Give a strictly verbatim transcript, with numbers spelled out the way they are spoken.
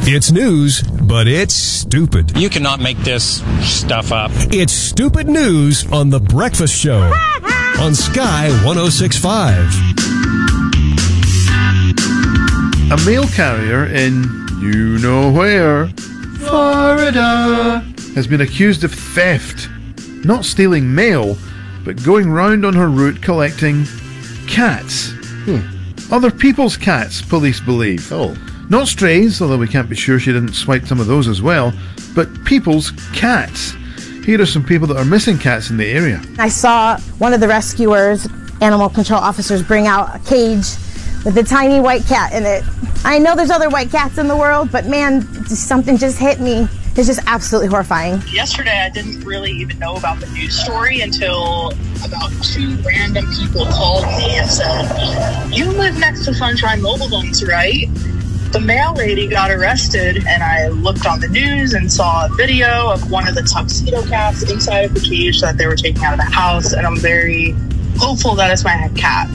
It's news, but it's stupid. You cannot make this stuff up. It's stupid news on The Breakfast Show on Sky one oh six point five. A mail carrier in you know where, Florida, has been accused of theft. Not stealing mail, but going round on her route collecting cats. Hmm. Other people's cats, police believe. Oh. Not strays, although we can't be sure she didn't swipe some of those as well, but people's cats. Here are some people that are missing cats in the area. I saw one of the rescuers, animal control officers, bring out a cage with a tiny white cat in it. I know there's other white cats in the world, but man, just something just hit me. It's just absolutely horrifying. Yesterday, I didn't really even know about the news story until about two random people called me and said, "You live next to Sunshine Mobile Homes, right?" The mail lady got arrested, and I looked on the news and saw a video of one of the tuxedo cats inside of the cage that they were taking out of the house, and I'm very hopeful that it's my cat.